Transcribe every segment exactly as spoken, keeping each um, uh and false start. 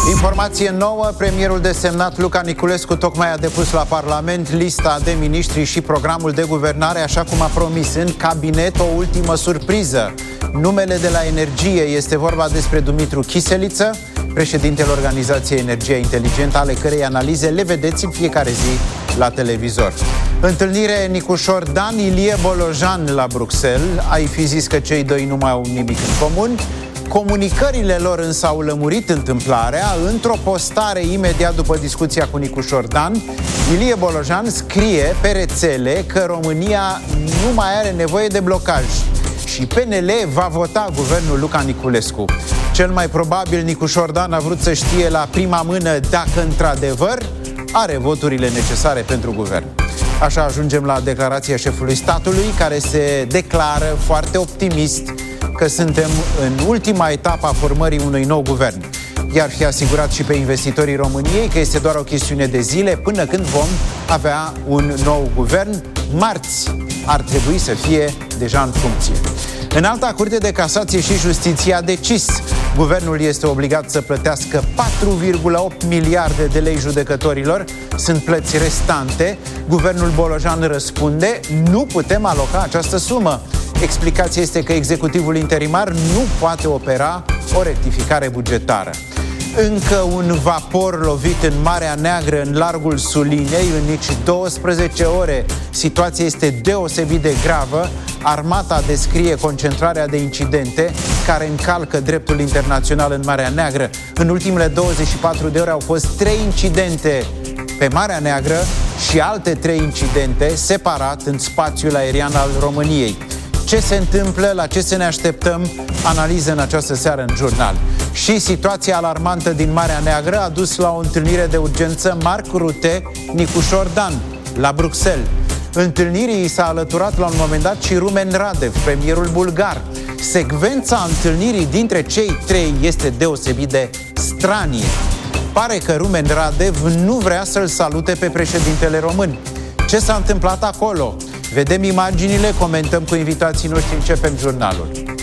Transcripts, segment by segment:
Informație nouă, premierul desemnat Luca Niculescu tocmai a depus la Parlament lista de miniștri și programul de guvernare, așa cum a promis. În cabinet o ultimă surpriză. Numele de la energie, este vorba despre Dumitru Chiseliță, președintele Organizației Energia Inteligentă, ale cărei analize le vedeți în fiecare zi la televizor. Întâlnire Nicușor Dan, Ilie Bolojan la Bruxelles. Ai fi zis că cei doi nu mai au nimic în comun. Comunicările lor însă au lămurit întâmplarea. Într-o postare imediat după discuția cu Nicușor Dan, Ilie Bolojan scrie pe rețele că România nu mai are nevoie de blocaj și P N L va vota guvernul Luca Niculescu. Cel mai probabil Nicușor Dan a vrut să știe la prima mână dacă într-adevăr are voturile necesare pentru guvern. Așa ajungem la declarația șefului statului, care se declară foarte optimist că suntem în ultima etapă a formării unui nou guvern. I-ar fi asigurat și pe investitorii României că este doar o chestiune de zile până când vom avea un nou guvern. Marți ar trebui să fie deja în funcție. Înalta Curte de Casație și Justiție a decis: guvernul este obligat să plătească patru virgulă opt miliarde de lei judecătorilor. Sunt plăți restante. Guvernul Bolojan răspunde: nu putem aloca această sumă. Explicația este că executivul interimar nu poate opera o rectificare bugetară. Încă un vapor lovit în Marea Neagră, în largul Sulinei, în nici douăsprezece ore. Situația este deosebit de gravă. Armata descrie concentrarea de incidente care încalcă dreptul internațional în Marea Neagră. În ultimele douăzeci și patru de ore au fost trei incidente pe Marea Neagră și alte trei incidente separat în spațiul aerian al României. Ce se întâmplă, la ce să ne așteptăm, analiză în această seară în jurnal. Și situația alarmantă din Marea Neagră a dus la o întâlnire de urgență Marc Rutte, Nicușor Dan, la Bruxelles. Întâlnirii s-a alăturat la un moment dat și Rumen Radev, premierul bulgar. Secvența întâlnirii dintre cei trei este deosebit de stranie. Pare că Rumen Radev nu vrea să-l salute pe președintele român. Ce s-a întâmplat acolo? Vedem imaginile, comentăm cu invitații noștri, începem jurnalul.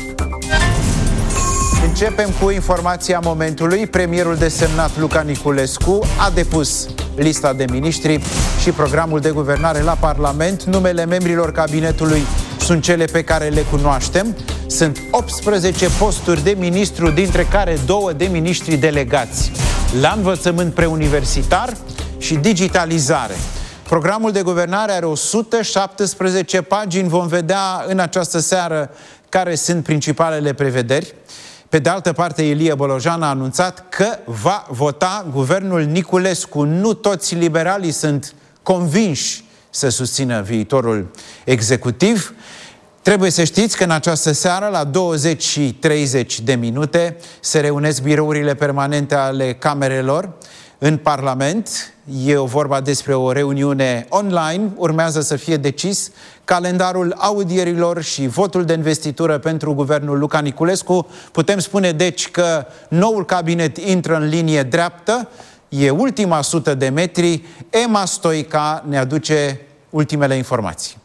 Începem cu informația momentului. Premierul desemnat Luca Niculescu a depus lista de miniștri și programul de guvernare la Parlament. Numele membrilor cabinetului sunt cele pe care le cunoaștem. Sunt optsprezece posturi de ministru, dintre care două de miniștri delegați la învățământ preuniversitar și digitalizare. Programul de guvernare are o sută șaptesprezece pagini. Vom vedea în această seară care sunt principalele prevederi. Pe de altă parte, Ilie Bolojan a anunțat că va vota guvernul Niculescu. Nu toți liberalii sunt convinși să susțină viitorul executiv. Trebuie să știți că în această seară, la douăzeci și treizeci de minute, se reunesc birourile permanente ale camerelor în Parlament. E o vorba despre o reuniune online. Urmează să fie decis calendarul audierilor și votul de investitură pentru guvernul Luca Niculescu. Putem spune deci că noul cabinet intră în linie dreaptă. E ultima sută de metri. Emma Stoica ne aduce ultimele informații.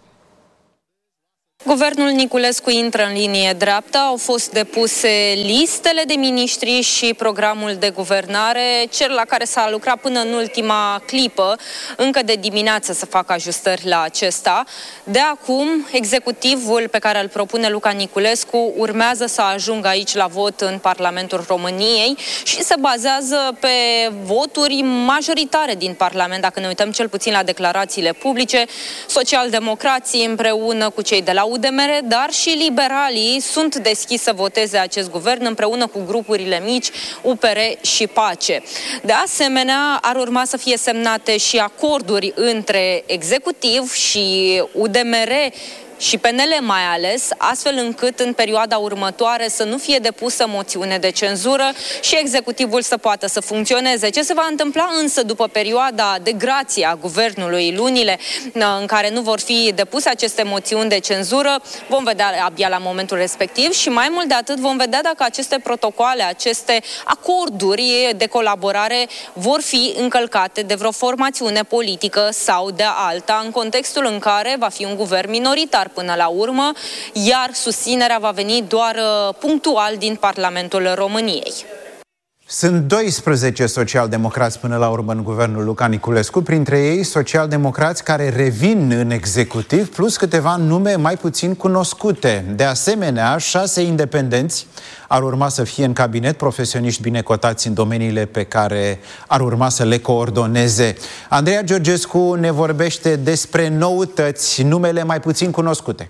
Guvernul Niculescu intră în linie dreaptă, au fost depuse listele de miniștri și programul de guvernare, cel la care s-a lucrat până în ultima clipă, încă de dimineață să facă ajustări la acesta. De acum, executivul pe care îl propune Luca Niculescu urmează să ajungă aici la vot în Parlamentul României și se bazează pe voturi majoritare din Parlament, dacă ne uităm cel puțin la declarațiile publice. Socialdemocrații împreună cu cei de la U D M R, dar și liberalii sunt deschiși să voteze acest guvern împreună cu grupurile mici U P R și Pace. De asemenea, ar urma să fie semnate și acorduri între executiv și U D M R și P N L mai ales, astfel încât în perioada următoare să nu fie depusă moțiune de cenzură și executivul să poată să funcționeze. Ce se va întâmpla însă după perioada de grație a guvernului, lunile în care nu vor fi depuse aceste moțiuni de cenzură, vom vedea abia la momentul respectiv și mai mult de atât vom vedea dacă aceste protocoale, aceste acorduri de colaborare vor fi încălcate de vreo formațiune politică sau de alta, în contextul în care va fi un guvern minoritar până la urmă, iar susținerea va veni doar punctual din Parlamentul României. Sunt doisprezece socialdemocrați până la urmă în guvernul Luca Niculescu, printre ei socialdemocrați care revin în executiv, plus câteva nume mai puțin cunoscute. De asemenea, șase independenți ar urma să fie în cabinet, profesioniști bine cotați în domeniile pe care ar urma să le coordoneze. Andreea Georgescu ne vorbește despre noutăți, numele mai puțin cunoscute.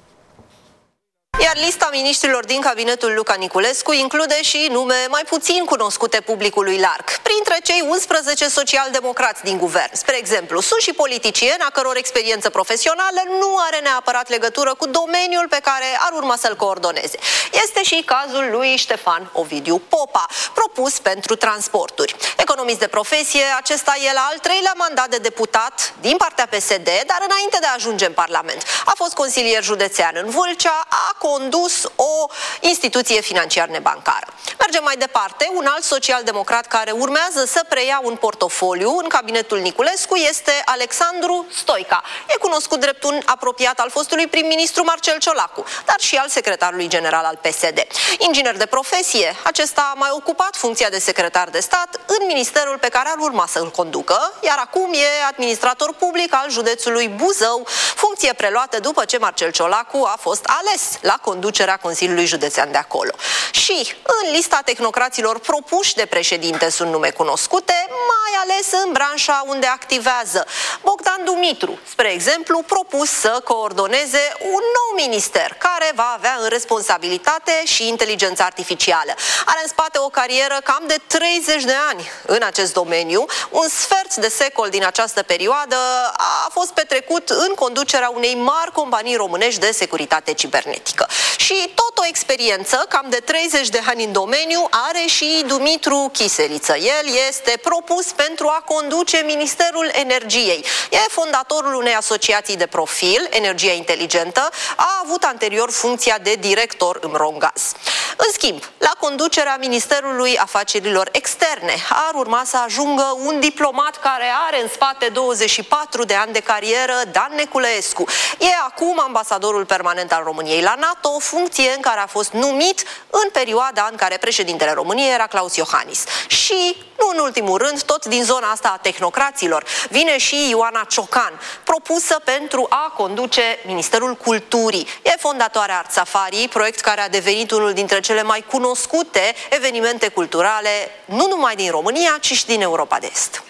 Iar lista miniștrilor din cabinetul Luca Niculescu include și nume mai puțin cunoscute publicului larg. Printre cei unsprezece socialdemocrați din guvern, spre exemplu, sunt și politicieni a căror experiență profesională nu are neapărat legătură cu domeniul pe care ar urma să-l coordoneze. Este și cazul lui Ștefan Ovidiu Popa, propus pentru transporturi. Economist de profesie, acesta e la al treilea mandat de deputat din partea P S D, dar înainte de a ajunge în Parlament. A fost consilier județean în Vâlcea, a condus o instituție financiar nebancară. Mergem mai departe, un alt social-democrat care urmează să preia un portofoliu în cabinetul Niculescu este Alexandru Stoica. E cunoscut drept un apropiat al fostului prim-ministru Marcel Ciolacu, dar și al secretarului general al P S D. Inginer de profesie, acesta a mai ocupat funcția de secretar de stat în ministerul pe care ar urma să îl conducă, iar acum e administrator public al județului Buzău, funcție preluată după ce Marcel Ciolacu a fost ales la conducerea Consiliului Județean de acolo. Și în lista tehnocraților propuși de președinte sunt nume cunoscute, mai ales în branșa unde activează. Bogdan Dumitru, spre exemplu, propus să coordoneze un nou minister care va avea în responsabilitate și inteligența artificială. Are în spate o carieră cam de treizeci de ani în acest domeniu. Un sfert de secol din această perioadă a fost petrecut în conducerea unei mari companii românești de securitate cibernetică. Și tot o experiență, cam de treizeci de ani în domeniu, are și Dumitru Chiseliță. El este propus pentru a conduce Ministerul Energiei. E fondatorul unei asociații de profil, Energia Inteligentă, a avut anterior funcția de director în Romgaz. În schimb, la conducerea Ministerului Afacerilor Externe ar urma să ajungă un diplomat care are în spate douăzeci și patru de ani de carieră, Dan Neculescu. E acum ambasadorul permanent al României la NATO, o funcție în care a fost numit în perioada în care președintele României era Claus Iohannis. Și, nu în ultimul rând, tot din zona asta a tehnocraților, vine și Ioana Ciocan, propusă pentru a conduce Ministerul Culturii. E fondatoarea Art Safari, proiect care a devenit unul dintre cele mai cunoscute evenimente culturale, nu numai din România, ci și din Europa de Est.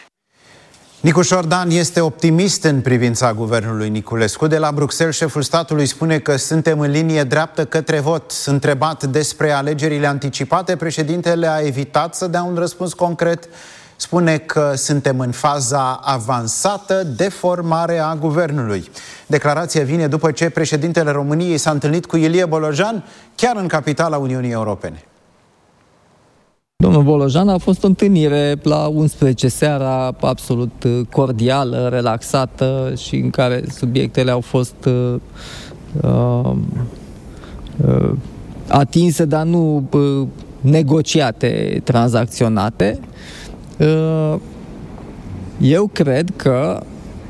Nicu Șordan este optimist în privința guvernului Niculescu. De la Bruxelles, șeful statului spune că suntem în linie dreaptă către vot. Întrebat despre alegerile anticipate, președintele a evitat să dea un răspuns concret. Spune că suntem în faza avansată de formare a guvernului. Declarația vine după ce președintele României s-a întâlnit cu Ilie Bolojan, chiar în capitala Uniunii Europene. Domnul Bolojan, a fost o întâlnire la unsprezece seara absolut cordială, relaxată și în care subiectele au fost uh, uh, atinse, dar nu uh, negociate, tranzacționate. Uh, eu cred că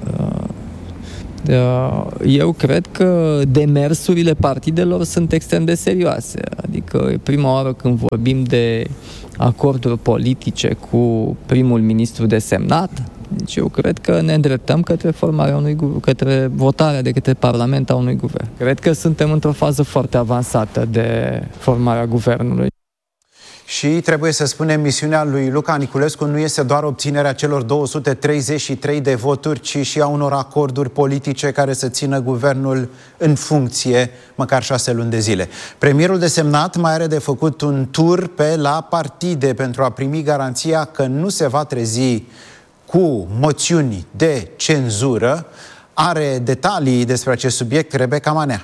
uh, Eu cred că demersurile partidelor sunt extrem de serioase. Adică e prima oară când vorbim de acorduri politice cu primul ministru desemnat. Deci eu cred că ne îndreptăm către formarea unui guvern, către votarea de către Parlament a unui guvern. Cred că suntem într-o fază foarte avansată de formarea guvernului. Și trebuie să spunem, misiunea lui Luca Niculescu nu este doar obținerea celor două sute treizeci și trei de voturi, ci și a unor acorduri politice care să țină guvernul în funcție măcar șase luni de zile. Premierul desemnat mai are de făcut un tur pe la partide pentru a primi garanția că nu se va trezi cu moțiuni de cenzură. Are detalii despre acest subiect Rebecca Manea.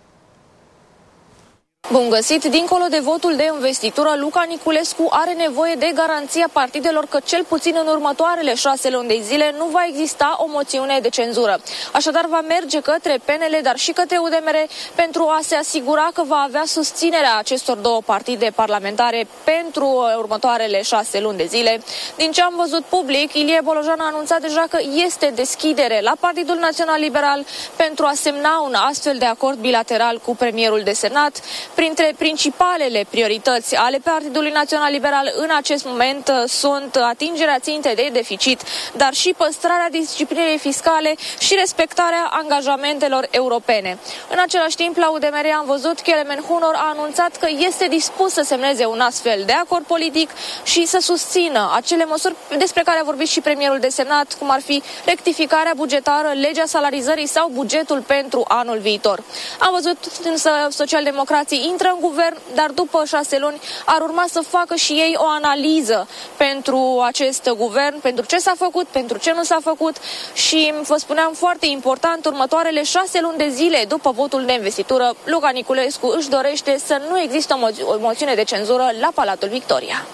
Bun găsit! Dincolo de votul de investitură, Luca Niculescu are nevoie de garanția partidelor că cel puțin în următoarele șase luni de zile nu va exista o moțiune de cenzură. Așadar va merge către P N L, dar și către U D M R pentru a se asigura că va avea susținerea acestor două partide parlamentare pentru următoarele șase luni de zile. Din ce am văzut public, Ilie Bolojan a anunțat deja că este deschidere la Partidul Național Liberal pentru a semna un astfel de acord bilateral cu premierul desemnat. Printre principalele priorități ale Partidului Național Liberal în acest moment sunt atingerea țintei de deficit, dar și păstrarea disciplinei fiscale și respectarea angajamentelor europene. În același timp, la U D M R am văzut că Kelemen Hunor a anunțat că este dispus să semneze un astfel de acord politic și să susțină acele măsuri despre care a vorbit și premierul desemnat, cum ar fi rectificarea bugetară, legea salarizării sau bugetul pentru anul viitor. Am văzut însă socialdemocrații intră în guvern, dar după șase luni ar urma să facă și ei o analiză pentru acest guvern, pentru ce s-a făcut, pentru ce nu s-a făcut și, vă spuneam, foarte important, următoarele șase luni de zile după votul de investitură, Luca Niculescu își dorește să nu există o, mo- o moțiune de cenzură la Palatul Victoria.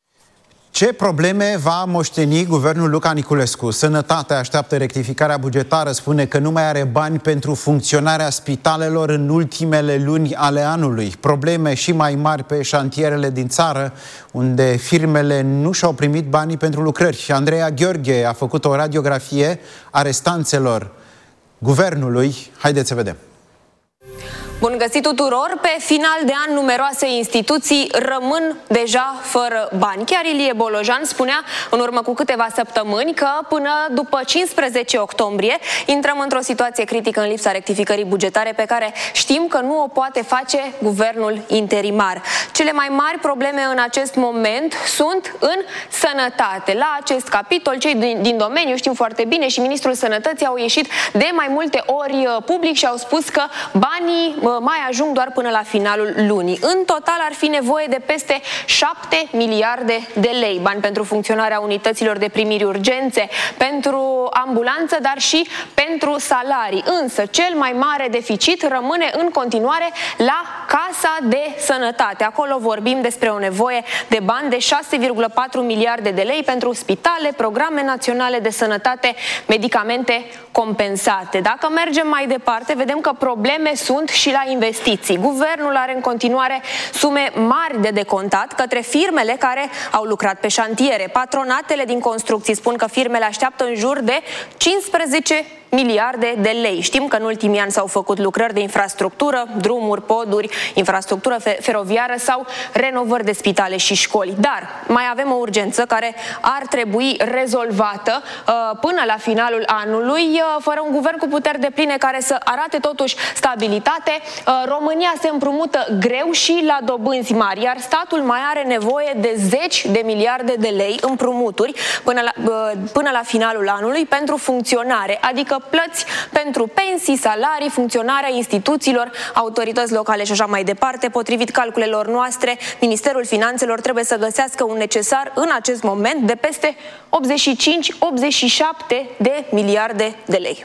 Ce probleme va moșteni guvernul Luca Niculescu? Sănătatea așteaptă rectificarea bugetară, spune că nu mai are bani pentru funcționarea spitalelor în ultimele luni ale anului. Probleme și mai mari pe șantierele din țară, unde firmele nu și-au primit banii pentru lucrări. Andreea Gheorghe a făcut o radiografie a restanțelor guvernului. Haideți să vedem. Bun găsit tuturor! Pe final de an, numeroase instituții rămân deja fără bani. Chiar Ilie Bolojan spunea în urmă cu câteva săptămâni că până după cincisprezece octombrie intrăm într-o situație critică în lipsa rectificării bugetare pe care știm că nu o poate face guvernul interimar. Cele mai mari probleme în acest moment sunt în sănătate. La acest capitol, cei din, din domeniu știm foarte bine și Ministrul Sănătății au ieșit de mai multe ori public și au spus că banii mai ajung doar până la finalul lunii. În total ar fi nevoie de peste șapte miliarde de lei, bani pentru funcționarea unităților de primiri urgențe, pentru ambulanță, dar și pentru salarii. Însă cel mai mare deficit rămâne în continuare la Casa de Sănătate. Acolo vorbim despre o nevoie de bani de șase virgulă patru miliarde de lei pentru spitale, programe naționale de sănătate, medicamente compensate. Dacă mergem mai departe, vedem că probleme sunt și la investiții. Guvernul are în continuare sume mari de decontat către firmele care au lucrat pe șantiere. Patronatele din construcții spun că firmele așteaptă în jur de cincisprezece miliarde de lei. Știm că în ultimii ani s-au făcut lucrări de infrastructură, drumuri, poduri, infrastructură feroviară sau renovări de spitale și școli. Dar mai avem o urgență care ar trebui rezolvată uh, până la finalul anului, uh, fără un guvern cu puteri depline care să arate totuși stabilitate. Uh, România se împrumută greu și la dobânzi mari, iar statul mai are nevoie de zeci de miliarde de lei împrumuturi până la, uh, până la finalul anului pentru funcționare, adică plăți pentru pensii, salarii, funcționarea instituțiilor, autorități locale și așa mai departe. Potrivit calculelor noastre, Ministerul Finanțelor trebuie să găsească un necesar în acest moment de peste optzeci și cinci optzeci și șapte de miliarde de lei.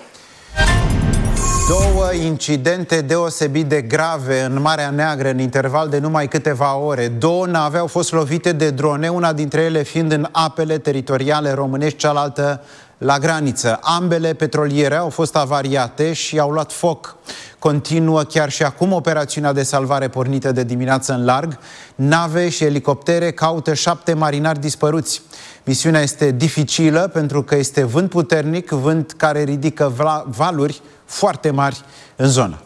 Două incidente deosebit de grave în Marea Neagră în interval de numai câteva ore. Două nave au fost lovite de drone, una dintre ele fiind în apele teritoriale românești, cealaltă la graniță. Ambele petroliere au fost avariate și au luat foc. Continuă chiar și acum operațiunea de salvare pornită de dimineață în larg. Nave și elicoptere caută șapte marinari dispăruți. Misiunea este dificilă pentru că este vânt puternic, vânt care ridică valuri foarte mari în zonă.